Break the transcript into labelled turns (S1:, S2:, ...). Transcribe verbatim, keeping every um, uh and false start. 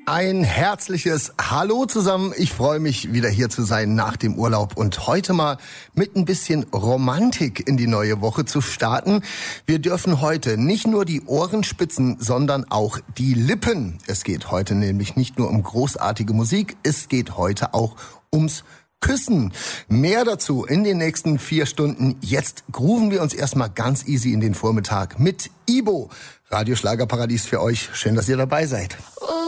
S1: Ein herzliches Hallo zusammen. Ich freue mich, wieder hier zu sein nach dem Urlaub und heute mal mit ein bisschen Romantik in die neue Woche zu starten. Wir dürfen heute nicht nur die Ohren spitzen, sondern auch die Lippen. Es geht heute nämlich nicht nur um großartige Musik, es geht heute auch ums Küssen. Mehr dazu in den nächsten vier Stunden. Jetzt grooven wir uns erstmal ganz easy in den Vormittag mit Ibo. Radio Schlagerparadies für euch. Schön, dass ihr dabei seid.
S2: Oh.